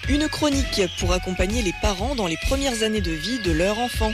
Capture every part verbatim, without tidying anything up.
Une chronique pour accompagner les parents dans les premières années de vie de leur enfant.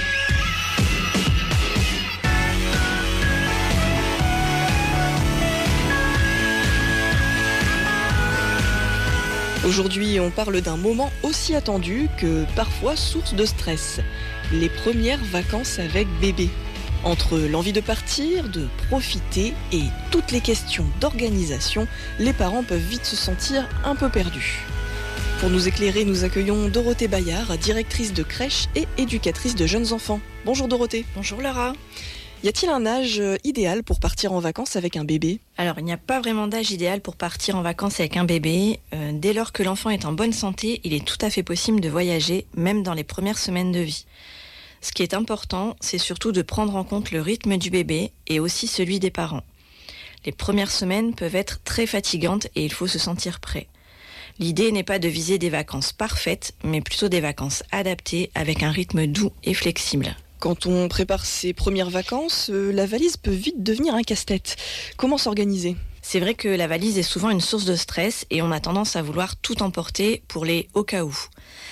Aujourd'hui, on parle d'un moment aussi attendu que parfois source de stress. Les premières vacances avec bébé. Entre l'envie de partir, de profiter et toutes les questions d'organisation, les parents peuvent vite se sentir un peu perdus. Pour nous éclairer, nous accueillons Dorothée Bayard, directrice de crèche et éducatrice de jeunes enfants. Bonjour Dorothée. Bonjour Laura. Y a-t-il un âge idéal pour partir en vacances avec un bébé ? Alors, il n'y a pas vraiment d'âge idéal pour partir en vacances avec un bébé. Euh, dès lors que l'enfant est en bonne santé, il est tout à fait possible de voyager, même dans les premières semaines de vie. Ce qui est important, c'est surtout de prendre en compte le rythme du bébé et aussi celui des parents. Les premières semaines peuvent être très fatigantes et il faut se sentir prêt. L'idée n'est pas de viser des vacances parfaites, mais plutôt des vacances adaptées avec un rythme doux et flexible. Quand on prépare ses premières vacances, euh, la valise peut vite devenir un casse-tête. Comment s'organiser ? C'est vrai que la valise est souvent une source de stress et on a tendance à vouloir tout emporter pour les au cas où.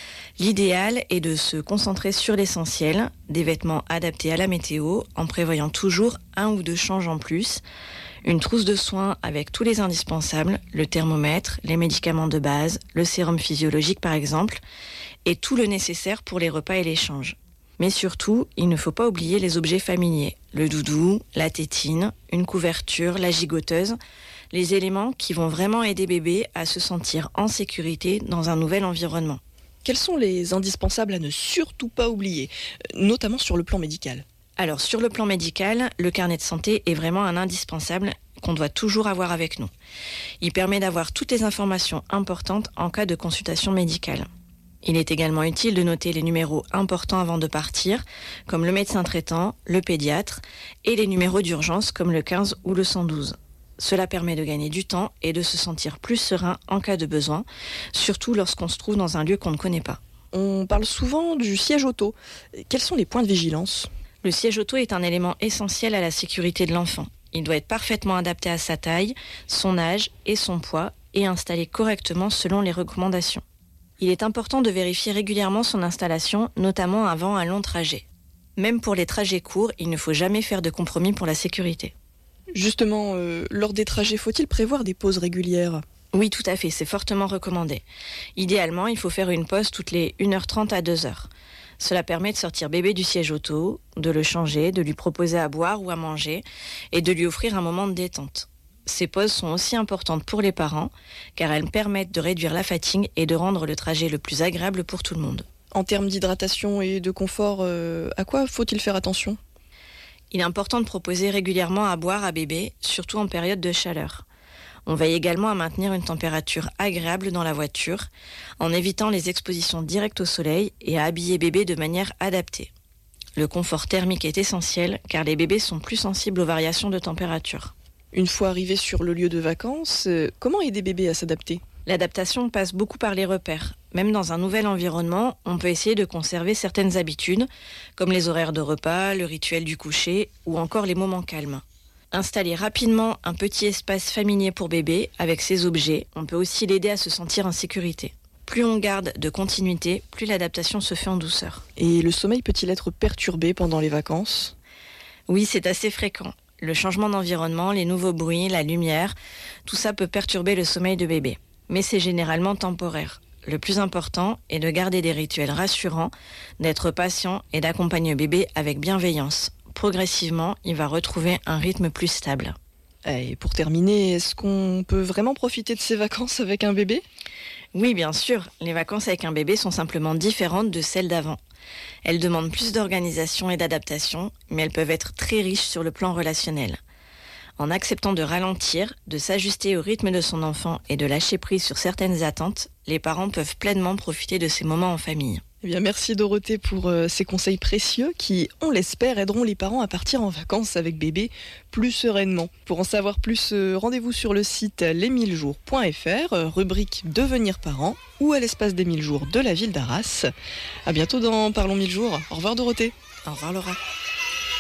L'idéal est de se concentrer sur l'essentiel, des vêtements adaptés à la météo, en prévoyant toujours un ou deux changes en plus, une trousse de soins avec tous les indispensables, le thermomètre, les médicaments de base, le sérum physiologique par exemple, et tout le nécessaire pour les repas et l'échange. Mais surtout, il ne faut pas oublier les objets familiers, le doudou, la tétine, une couverture, la gigoteuse, les éléments qui vont vraiment aider bébé à se sentir en sécurité dans un nouvel environnement. Quels sont les indispensables à ne surtout pas oublier, notamment sur le plan médical ? Alors, sur le plan médical, le carnet de santé est vraiment un indispensable qu'on doit toujours avoir avec nous. Il permet d'avoir toutes les informations importantes en cas de consultation médicale. Il est également utile de noter les numéros importants avant de partir, comme le médecin traitant, le pédiatre, et les numéros d'urgence comme le quinze ou le cent douze. Cela permet de gagner du temps et de se sentir plus serein en cas de besoin, surtout lorsqu'on se trouve dans un lieu qu'on ne connaît pas. On parle souvent du siège auto. Quels sont les points de vigilance ? Le siège auto est un élément essentiel à la sécurité de l'enfant. Il doit être parfaitement adapté à sa taille, son âge et son poids et installé correctement selon les recommandations. Il est important de vérifier régulièrement son installation, notamment avant un long trajet. Même pour les trajets courts, il ne faut jamais faire de compromis pour la sécurité. Justement, euh, lors des trajets, faut-il prévoir des pauses régulières ? Oui, tout à fait, c'est fortement recommandé. Idéalement, il faut faire une pause toutes les une heure trente à deux heures. Cela permet de sortir bébé du siège auto, de le changer, de lui proposer à boire ou à manger et de lui offrir un moment de détente. Ces pauses sont aussi importantes pour les parents car elles permettent de réduire la fatigue et de rendre le trajet le plus agréable pour tout le monde. En termes d'hydratation et de confort, euh, à quoi faut-il faire attention ? Il est important de proposer régulièrement à boire à bébé, surtout en période de chaleur. On veille également à maintenir une température agréable dans la voiture, en évitant les expositions directes au soleil et à habiller bébé de manière adaptée. Le confort thermique est essentiel car les bébés sont plus sensibles aux variations de température. Une fois arrivé sur le lieu de vacances, euh, comment aider bébé à s'adapter ? L'adaptation passe beaucoup par les repères. Même dans un nouvel environnement, on peut essayer de conserver certaines habitudes, comme les horaires de repas, le rituel du coucher ou encore les moments calmes. Installer rapidement un petit espace familier pour bébé avec ses objets, on peut aussi l'aider à se sentir en sécurité. Plus on garde de continuité, plus l'adaptation se fait en douceur. Et le sommeil peut-il être perturbé pendant les vacances ? Oui, c'est assez fréquent. Le changement d'environnement, les nouveaux bruits, la lumière, tout ça peut perturber le sommeil de bébé. Mais c'est généralement temporaire. Le plus important est de garder des rituels rassurants, d'être patient et d'accompagner bébé avec bienveillance. Progressivement, il va retrouver un rythme plus stable. Et pour terminer, est-ce qu'on peut vraiment profiter de ses vacances avec un bébé ? Oui, bien sûr. Les vacances avec un bébé sont simplement différentes de celles d'avant. Elles demandent plus d'organisation et d'adaptation, mais elles peuvent être très riches sur le plan relationnel. En acceptant de ralentir, de s'ajuster au rythme de son enfant et de lâcher prise sur certaines attentes, les parents peuvent pleinement profiter de ces moments en famille. Eh bien, merci Dorothée pour euh, ces conseils précieux qui, on l'espère, aideront les parents à partir en vacances avec bébé plus sereinement. Pour en savoir plus, euh, rendez-vous sur le site les mille jours point f r, euh, rubrique Devenir parent, ou à l'espace des mille jours de la ville d'Arras. À bientôt dans Parlons mille jours. Au revoir Dorothée. Au revoir Laura.